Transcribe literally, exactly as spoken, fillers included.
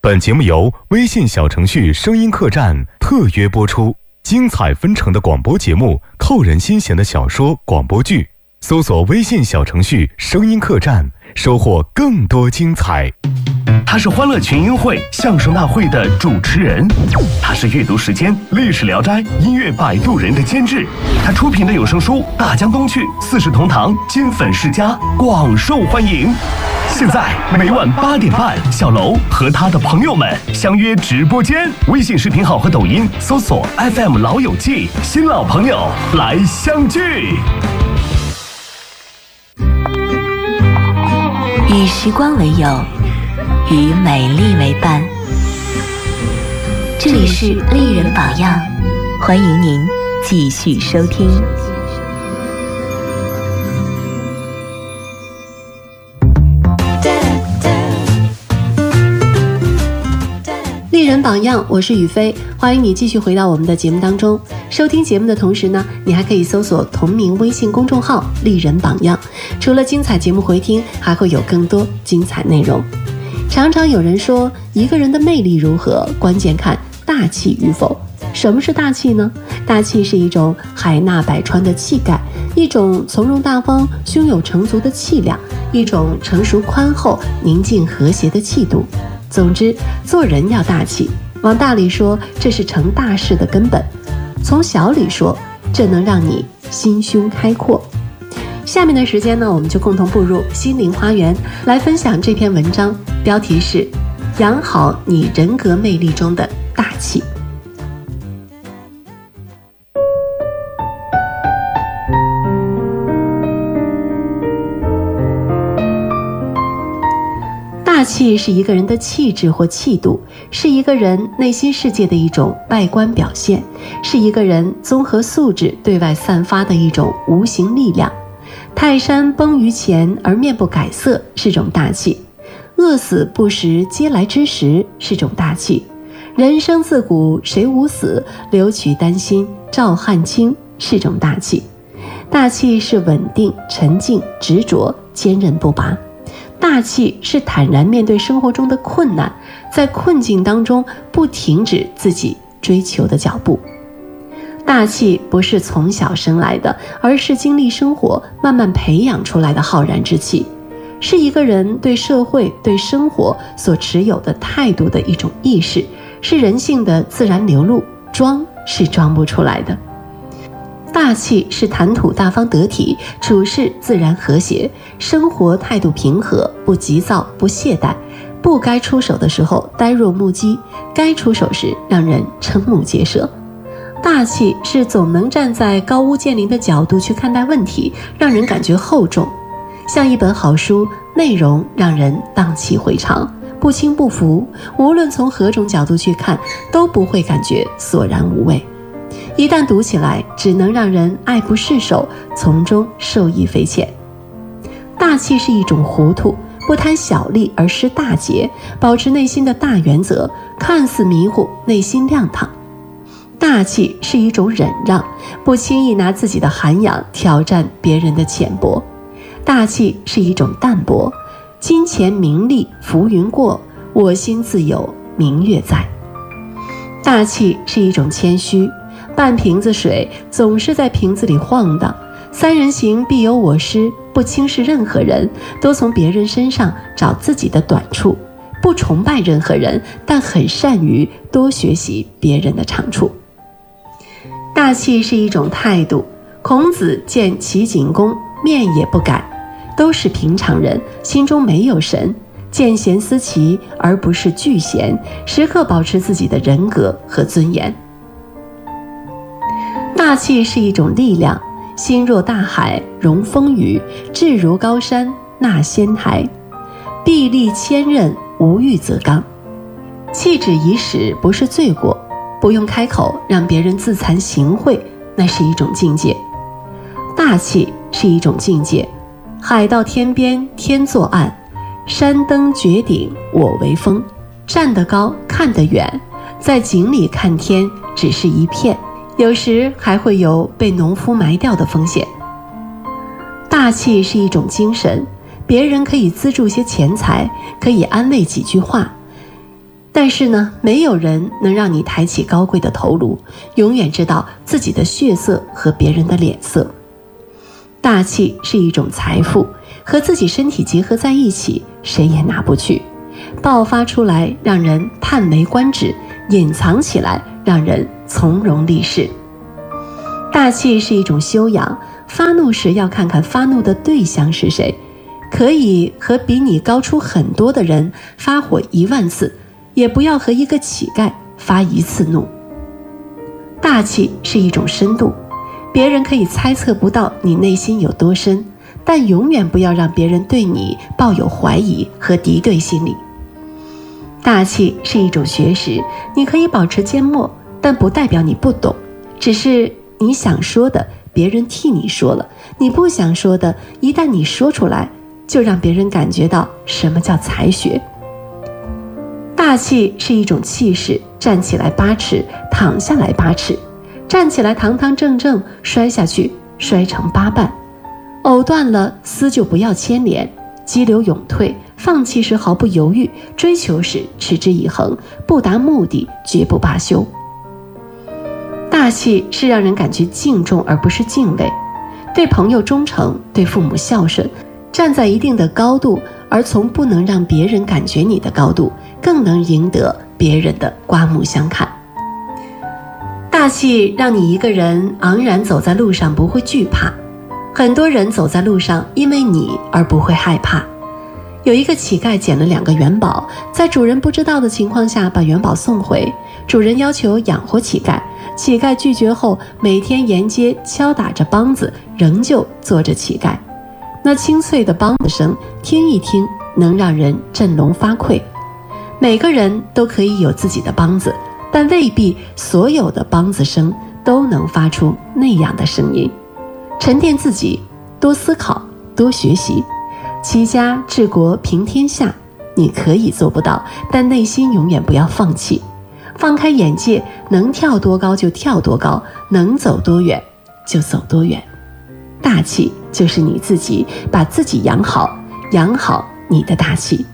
本节目由微信小程序声音客栈特约播出，精彩纷呈的广播节目，扣人心弦的小说广播剧，搜索微信小程序声音客栈，收获更多精彩。 他是欢乐群英会相声大会的主持人，他是阅读时间历史聊斋音乐摆渡人的监制，他出品的有声书《大江东去》四世同堂金粉世家广受欢迎。现在每晚八点半，小楼和他的朋友们相约直播间，微信视频号和抖音搜索 F M 老友记，新老朋友来相聚。 与时光为友，与美丽为伴。这里是丽人榜样，欢迎您继续收听。 丽人榜样，我是雨飞，欢迎你继续回到我们的节目当中。收听节目的同时呢，你还可以搜索同名微信公众号丽人榜样，除了精彩节目回听，还会有更多精彩内容。常常有人说，一个人的魅力如何，关键看大气与否。什么是大气呢？大气是一种海纳百川的气概，一种从容大方、胸有成竹的气量，一种成熟宽厚、宁静和谐的气度。总之，做人要大气，往大里说，这是成大事的根本；从小里说，这能让你心胸开阔。下面的时间呢，我们就共同步入心灵花园，来分享这篇文章，标题是养好你人格魅力中的大气。大气是一个人的气质或气度，是一个人内心世界的一种外观表现，是一个人综合素质对外散发的一种无形力量。泰山崩于前而面不改色是种大气，饿死不食嗟来之食是种大气，人生自古谁无死，留取丹心照汗青是种大气。大气是稳定、沉静、执着、坚韧不拔。大气是坦然面对生活中的困难，在困境当中不停止自己追求的脚步。大气不是从小生来的，而是经历生活慢慢培养出来的浩然之气，是一个人对社会、对生活所持有的态度的一种意识，是人性的自然流露，装是装不出来的。大气是谈吐大方得体，处事自然和谐，生活态度平和，不急躁不懈怠，不该出手的时候呆若木鸡，该出手时让人瞠目结舌。大气是总能站在高屋建瓴的角度去看待问题，让人感觉厚重，像一本好书，内容让人荡气回肠，不轻不浮，无论从何种角度去看，都不会感觉索然无味。一旦读起来，只能让人爱不释手，从中受益匪浅。大气是一种糊涂，不贪小利而失大节，保持内心的大原则，看似迷糊，内心亮堂。大气是一种忍让，不轻易拿自己的涵养挑战别人的浅薄。大气是一种淡泊，金钱名利浮云过，我心自有明月在。大气是一种谦虚，半瓶子水总是在瓶子里晃荡，三人行必有我师，不轻视任何人，都从别人身上找自己的短处，不崇拜任何人，但很善于多学习别人的长处。大气是一种态度，孔子见齐景公面也不改，都是平常人，心中没有神，见贤思齐而不是惧贤，时刻保持自己的人格和尊严。大气是一种力量，心若大海容风雨，志如高山纳仙台，臂力千仞无欲则刚。气质已始不是罪过，不用开口让别人自惭形秽，那是一种境界。大气是一种境界，海到天边天作岸，山登绝顶我为峰。站得高看得远，在井里看天只是一片，有时还会有被农夫埋掉的风险。大气是一种精神，别人可以资助些钱财，可以安慰几句话，但但是呢，没有人能让你抬起高贵的头颅，永远知道自己的血色和别人的脸色。大气是一种财富，和自己身体结合在一起，谁也拿不去。爆发出来让人叹为观止，隐藏起来让人从容立事。大气是一种修养，发怒时要看看发怒的对象是谁，可以和比你高出很多的人发火一万次，也不要和一个乞丐发一次怒。大气是一种深度，别人可以猜测不到你内心有多深，但永远不要让别人对你抱有怀疑和敌对心理。大气是一种学识，你可以保持缄默，但不代表你不懂，只是你想说的别人替你说了，你不想说的一旦你说出来，就让别人感觉到什么叫才学。大气是一种气势，站起来八尺，躺下来八尺，站起来堂堂正正，摔下去摔成八瓣。藕断了丝就不要牵连，激流勇退，放弃时毫不犹豫，追求时持之以恒，不达目的绝不罢休。大气是让人感觉敬重而不是敬畏，对朋友忠诚，对父母孝顺，站在一定的高度，而从不能让别人感觉你的高度，更能赢得别人的刮目相看。大气让你一个人昂然走在路上不会惧怕，很多人走在路上因为你而不会害怕。有一个乞丐捡了两个元宝，在主人不知道的情况下把元宝送回，主人要求养活乞丐，乞丐拒绝后，每天沿街敲打着梆子，仍旧做着乞丐。那清脆的梆子声，听一听能让人振聋发聩。每个人都可以有自己的梆子，但未必所有的梆子声都能发出那样的声音。沉淀自己，多思考，多学习，齐家治国平天下，你可以做不到，但内心永远不要放弃，放开眼界，能跳多高就跳多高，能走多远就走多远。大气就是你自己，把自己养好，养好你的大气。